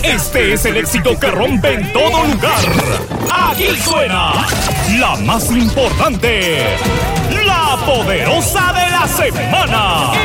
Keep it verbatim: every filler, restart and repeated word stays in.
Este es el éxito que rompe en todo lugar. Aquí suena la más importante, la poderosa de la semana.